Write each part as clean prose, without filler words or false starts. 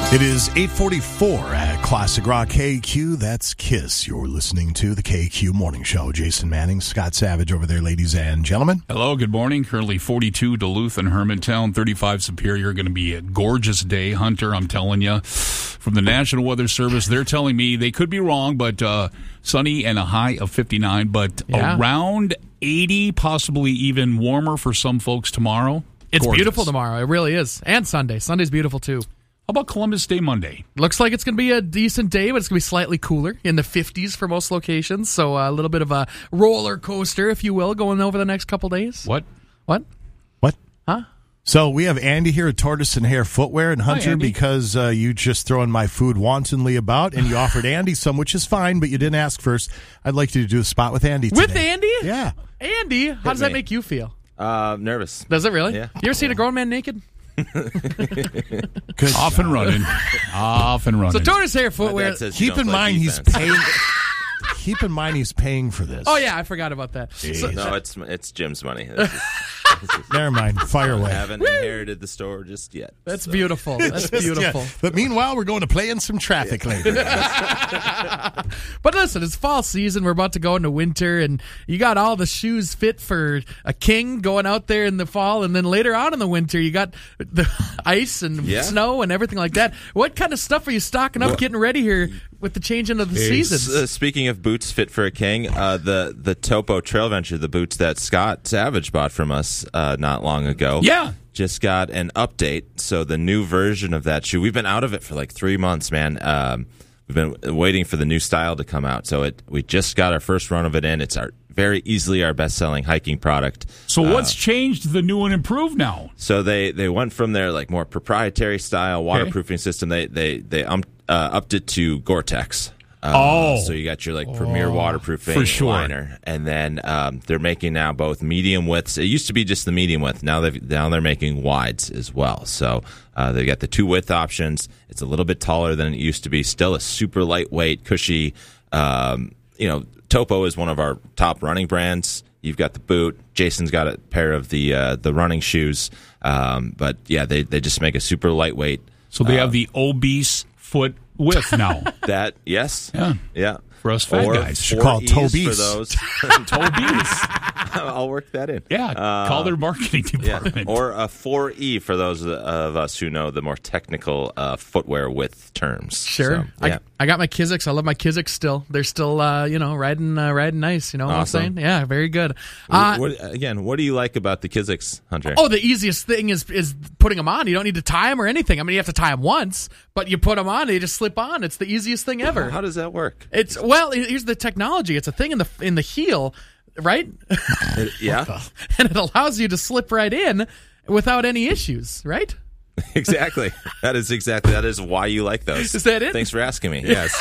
It is 8:44 at Classic Rock KQ. That's KISS. You're listening to the KQ Morning Show. Jason Manning, Scott Savage over there, ladies and gentlemen. Hello, good morning. Currently 42 Duluth and Hermantown, 35 Superior. Going to be a gorgeous day, Hunter, I'm telling you. From the National Weather Service, they're telling me, they could be wrong, but sunny and a high of 59, but around 80, possibly even warmer for some folks tomorrow. It's Gorgeous. beautiful tomorrow. It really is. And Sunday. Sunday's beautiful, too. How about Columbus Day Monday? Looks like it's going to be a decent day, but it's going to be slightly cooler, in the 50s for most locations. So a little bit of a roller coaster, if you will, going over the next couple days. What? What? Huh? So we have Andy here at Tortoise and Hare Footwear, and Hunter, because you just throwing my food wantonly about, and you offered Andy some, which is fine, but you didn't ask first. I'd like you to do a spot with Andy today. With Andy? Yeah. Andy, how does that make you feel? Nervous. Does it really? Yeah. You ever seen a grown man naked? Good Off and running. Off and running. So Tortoise Hare Footwear. Keep in mind he's paying. Keep in mind he's paying for this. Oh yeah, I forgot about that. So, No, it's Jim's money. Never mind. Fire away. I haven't inherited the store just yet. that's beautiful. That's beautiful. Yeah. But meanwhile, we're going to play in some traffic later. But listen, it's fall season. We're about to go into winter, and you got all the shoes fit for a king going out there in the fall, and then later on in the winter, you got the ice and snow and everything like that. What kind of stuff are you stocking up, getting ready here with the changing of the seasons? Speaking of boots fit for a king, the Topo Trail Venture, the boots that Scott Savage bought from us not long ago. Yeah. Just got an update. So the new version of that shoe, we've been out of it for like 3 months, man. We've been waiting for the new style to come out. So we just got our first run of it in. It's very easily our best-selling hiking product. So what's changed the new and improved now? So they went from their like more proprietary style waterproofing system. They upped it to Gore-Tex. So you got your like premier waterproofing for sure. liner, and then they're making now both medium widths. It used to be just the medium width. Now they're making wides as well. So they got the 2 width options. It's a little bit taller than it used to be. Still a super lightweight, cushy. Topo is one of our top running brands. You've got the boot. Jason's got a pair of the running shoes. But yeah, they just make a super lightweight. So they have the obese foot width now. That yes, yeah. For us fat guys. Should call it Tobies. For those. Tobies. I'll work that in. Yeah, call their marketing department. Yeah. Or a 4E for those of us who know the more technical footwear width terms. Sure. So, yeah. I got my Kizik's. I love my Kizik's still. They're still, riding nice. You know what I'm saying? Yeah, very good. What do you like about the Kizik's, Hunter? Oh, the easiest thing is putting them on. You don't need to tie them or anything. I mean, you have to tie them once, but you put them on, they just slip on. It's the easiest thing ever. How does that work? Here's the technology. It's a thing in the heel, right? Yeah. And it allows you to slip right in without any issues, right? Exactly. That is why you like those. Is that it? Thanks for asking me. Yes.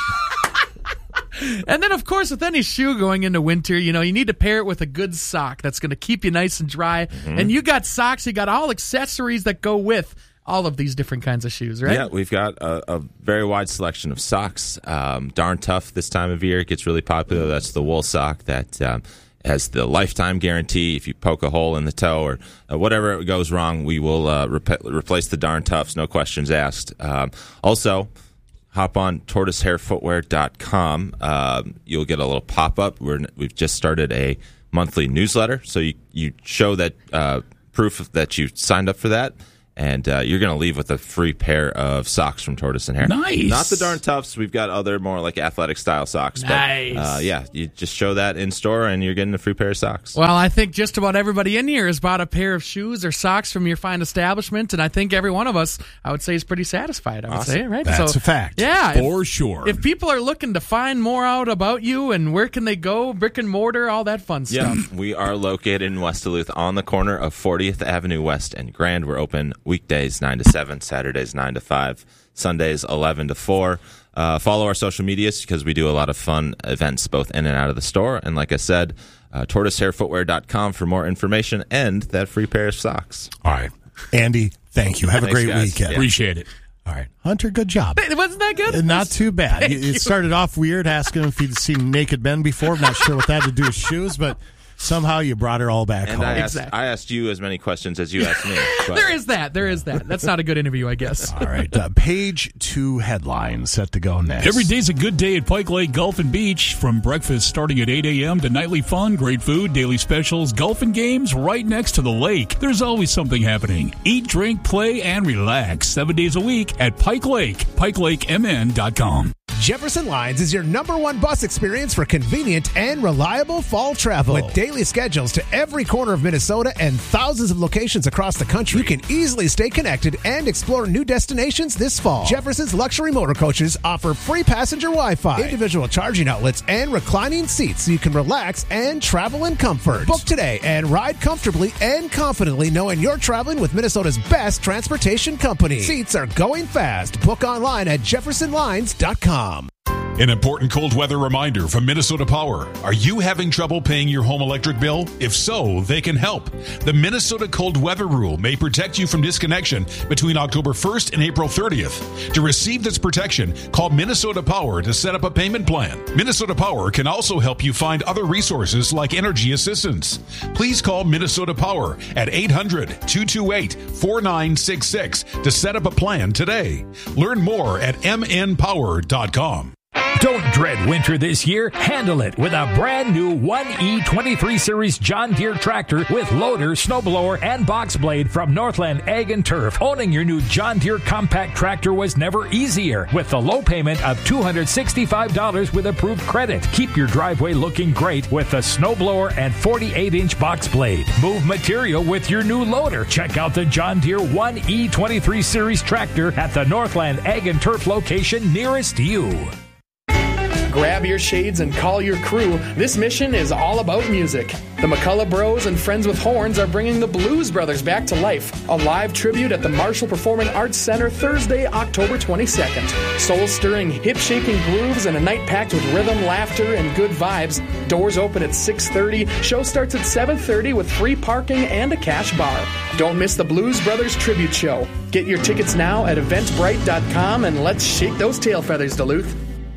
And then, of course, with any shoe going into winter, you need to pair it with a good sock that's going to keep you nice and dry. Mm-hmm. And you got socks, you got all accessories that go with all of these different kinds of shoes, right? Yeah, we've got a very wide selection of socks. Darn Tough this time of year gets really popular. That's the wool sock that has the lifetime guarantee. If you poke a hole in the toe or whatever goes wrong, we will replace the Darn Toughs, no questions asked. Also, hop on tortoisehairfootwear.com. You'll get a little pop-up. We've just started a monthly newsletter, so you show that proof that you signed up for that. And you're going to leave with a free pair of socks from Tortoise and Hare. Nice. Not the Darn Toughs. We've got other more like athletic style socks. Nice. But, you just show that in store and you're getting a free pair of socks. Well, I think just about everybody in here has bought a pair of shoes or socks from your fine establishment. And I think every one of us, I would say, is pretty satisfied. I would say, right? That's a fact. Yeah. For sure. If people are looking to find more out about you and where can they go, brick and mortar, all that fun stuff. Yeah, we are located in West Duluth on the corner of 40th Avenue West and Grand. We're open weekdays 9 to 7, Saturdays 9 to 5, Sundays 11 to 4. Follow our social medias because we do a lot of fun events both in and out of the store. And like I said, tortoisehairfootwear.com for more information and that free pair of socks. All right. Andy, thank you. Have a great guys. weekend. Yeah. Appreciate it. All right. Hunter, good job. Wasn't that good? Not too bad. Thank It you. started off weird, asking him if he'd seen naked men before. I'm not sure what that had to do with shoes, but Somehow you brought her all back And home. I asked you as many questions as you asked me. But. There is that. That's not a good interview, I guess. All right. Page 2 headlines set to go next. Every day's a good day at Pike Lake Golf and Beach. From breakfast starting at 8 a.m. to nightly fun, great food, daily specials, golf and games right next to the lake. There's always something happening. Eat, drink, play, and relax 7 days a week at Pike Lake. PikeLakeMN.com. Jefferson Lines is your #1 bus experience for convenient and reliable fall travel. With daily schedules to every corner of Minnesota and thousands of locations across the country, you can easily stay connected and explore new destinations this fall. Jefferson's luxury motor coaches offer free passenger Wi-Fi, individual charging outlets, and reclining seats so you can relax and travel in comfort. Book today and ride comfortably and confidently knowing you're traveling with Minnesota's best transportation company. Seats are going fast. Book online at jeffersonlines.com. An important cold weather reminder from Minnesota Power. Are you having trouble paying your home electric bill? If so, they can help. The Minnesota Cold Weather Rule may protect you from disconnection between October 1st and April 30th. To receive this protection, call Minnesota Power to set up a payment plan. Minnesota Power can also help you find other resources like energy assistance. Please call Minnesota Power at 800-228-4966 to set up a plan today. Learn more at mnpower.com. Don't dread winter this year. Handle it with a brand new 1E23 Series John Deere tractor with loader, snowblower, and box blade from Northland Ag and Turf. Owning your new John Deere compact tractor was never easier with the low payment of $265 with approved credit. Keep your driveway looking great with the snowblower and 48-inch box blade. Move material with your new loader. Check out the John Deere 1E23 Series tractor at the Northland Ag and Turf location nearest you. Grab your shades and call your crew. This mission is all about music. The McCullough Bros and Friends with Horns are bringing the Blues Brothers back to life. A live tribute at the Marshall Performing Arts Center Thursday, October 22nd. Soul-stirring, hip-shaking grooves and a night packed with rhythm, laughter, and good vibes. Doors open at 6:30. Show starts at 7:30 with free parking and a cash bar. Don't miss the Blues Brothers Tribute Show. Get your tickets now at eventbrite.com and let's shake those tail feathers, Duluth.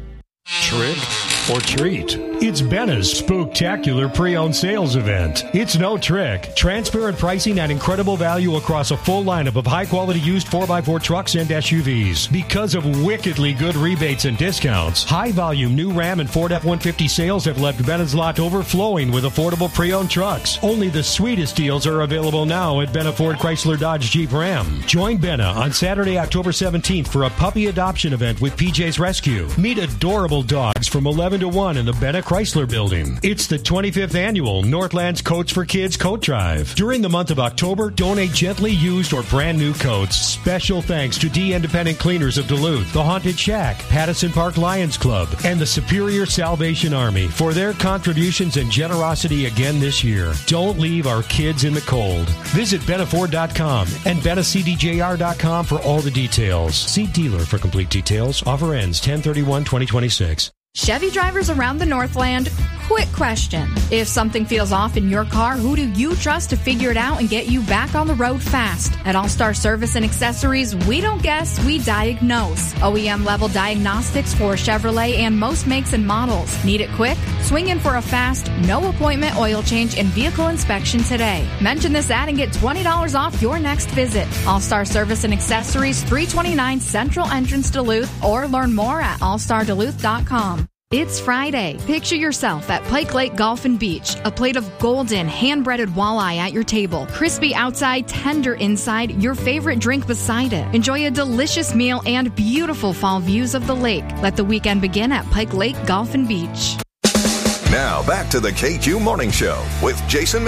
Trick or treat? It's Benna's Spooktacular Pre-Owned Sales Event. It's no trick. Transparent pricing and incredible value across a full lineup of high-quality used 4x4 trucks and SUVs. Because of wickedly good rebates and discounts, high-volume new Ram and Ford F-150 sales have left Benna's lot overflowing with affordable pre-owned trucks. Only the sweetest deals are available now at Benna Ford Chrysler Dodge Jeep Ram. Join Benna on Saturday, October 17th for a puppy adoption event with PJ's Rescue. Meet adorable dogs from 11 to 1 in the Benna Chrysler Building. It's the 25th annual Northlands Coats for Kids Coat Drive. During the month of October, donate gently used or brand new coats. Special thanks to D Independent Cleaners of Duluth, the Haunted Shack, Pattison Park Lions Club, and the Superior Salvation Army for their contributions and generosity again this year. Don't leave our kids in the cold. Visit BennaFord.com and BennaCDJR.com for all the details. See dealer for complete details. Offer ends 10/31/2026. Chevy drivers around the Northland, quick question. If something feels off in your car, who do you trust to figure it out and get you back on the road fast? At All-Star Service and Accessories, we don't guess, we diagnose. OEM-level diagnostics for Chevrolet and most makes and models. Need it quick? Swing in for a fast, no-appointment oil change and vehicle inspection today. Mention this ad and get $20 off your next visit. All-Star Service and Accessories, 329 Central Entrance, Duluth, or learn more at allstarduluth.com. It's Friday. Picture yourself at Pike Lake Golf and Beach. A plate of golden, hand-breaded walleye at your table. Crispy outside, tender inside, your favorite drink beside it. Enjoy a delicious meal and beautiful fall views of the lake. Let the weekend begin at Pike Lake Golf and Beach. Now back to the KQ Morning Show with Jason